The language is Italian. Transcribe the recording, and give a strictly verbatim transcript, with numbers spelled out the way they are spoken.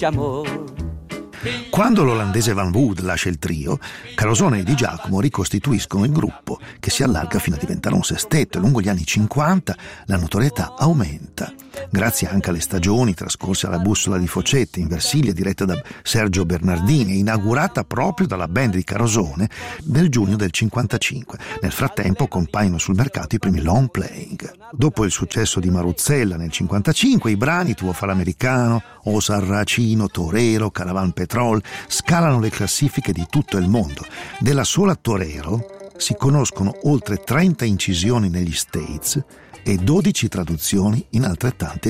dolce amor. Quando l'olandese Van Wood lascia il trio, Carosone e Di Giacomo ricostituiscono il gruppo, che si allarga fino a diventare un sestetto, e lungo gli anni cinquanta la notorietà aumenta, grazie anche alle stagioni trascorse alla Bussola di Focette in Versilia, diretta da Sergio Bernardini e inaugurata proprio dalla band di Carosone nel giugno del cinquantacinque. Nel frattempo compaiono sul mercato i primi long playing. Dopo il successo di Maruzzella nel cinquantacinque, i brani Tuo far americano, O Sarracino, Torero, Caravan Petrol scalano le classifiche di tutto il mondo. Della sola Torero si conoscono oltre trenta incisioni negli States e dodici traduzioni in altrettante